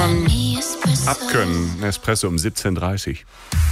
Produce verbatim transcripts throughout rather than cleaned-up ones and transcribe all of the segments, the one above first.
man abkönnen. Ein Espresso um siebzehn Uhr dreißig.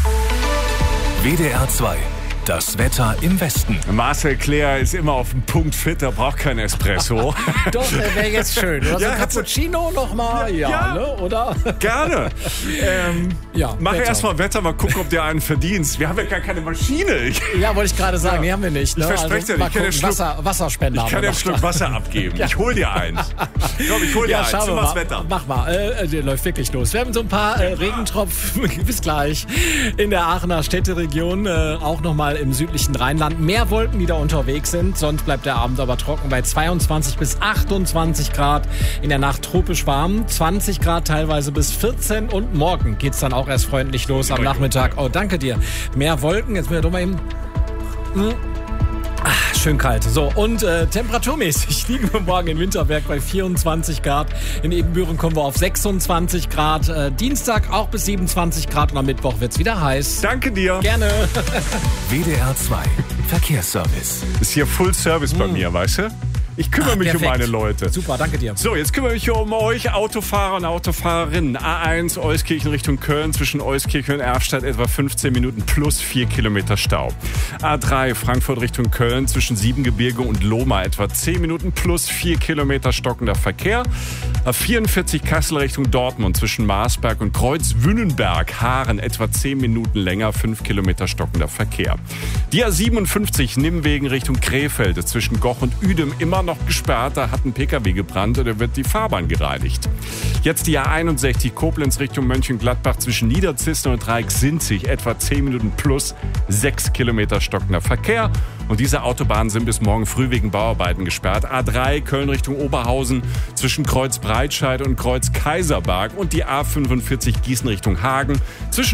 W D R zwei. Das Wetter im Westen. Marcel Claire ist immer auf dem Punkt fit, er braucht kein Espresso. Doch, wäre jetzt schön. Oder so Ja, ein Cappuccino nochmal, ja, Ja. ne? Oder? Gerne. Ähm, Ja, mach Wetter. erst mal Wetter, mal gucken, ob du einen verdienst. Wir haben ja gar keine Maschine. Ich, Ja, wollte ich gerade sagen, Ja. die haben wir nicht. Ne? Ich verspreche dir, mal ich kann gucken, den Schluck- Wasser, Wasserspender ich haben kann wir dir einen noch. Schluck Wasser abgeben. Ich hol dir eins. Komm, ich hol dir Ja, eins. schauen wir Du machst mal. Wetter. Mach mal. Äh, der läuft wirklich los. Wir haben so ein paar äh, Regentropfen. Bis gleich. In der Aachener Städteregion, äh, auch nochmal im südlichen Rheinland. Mehr Wolken, die da unterwegs sind. Sonst bleibt der Abend aber trocken bei zweiundzwanzig bis achtundzwanzig Grad. In der Nacht tropisch warm. zwanzig Grad teilweise bis vierzehn. Und morgen geht's dann auch erst freundlich los am Nachmittag. Oh, danke dir. Mehr Wolken. Jetzt müssen wir doch mal eben... Hm. Ah, schön kalt. So, und äh, temperaturmäßig liegen wir morgen in Winterberg bei vierundzwanzig Grad. In Ebenbüren kommen wir auf sechsundzwanzig Grad. Äh, Dienstag auch bis siebenundzwanzig Grad und am Mittwoch wird's wieder heiß. Danke dir. Gerne. W D R zwei. Verkehrsservice. Ist hier Full Service bei mir, weißt du? Ich kümmere mich Perfekt. um meine Leute. Super, danke dir. So, jetzt kümmere ich mich um euch Autofahrer und Autofahrerinnen. A eins Euskirchen Richtung Köln, zwischen Euskirchen und Erfstadt etwa fünfzehn Minuten plus vier Kilometer Stau. A drei Frankfurt Richtung Köln, zwischen Siebengebirge und Lohmar etwa zehn Minuten plus vier Kilometer stockender Verkehr. A vierundvierzig Kassel Richtung Dortmund, zwischen Marsberg und Kreuzwünnenberg, Haaren etwa zehn Minuten länger, fünf Kilometer stockender Verkehr. Die A siebenundfünfzig Nimwegen Richtung Krefeld, zwischen Goch und Uedem immer noch gesperrt, da hat ein Pkw gebrannt oder wird die Fahrbahn gereinigt. Jetzt die A einundsechzig Koblenz Richtung Mönchengladbach, zwischen Niederzissen und Dreiecksinzig etwa zehn Minuten plus sechs Kilometer stockender Verkehr. Und diese Autobahnen sind bis morgen früh wegen Bauarbeiten gesperrt. A drei Köln Richtung Oberhausen, zwischen Kreuz Breitscheid und Kreuz Kaiserberg und die A fünfundvierzig Gießen Richtung Hagen, zwischen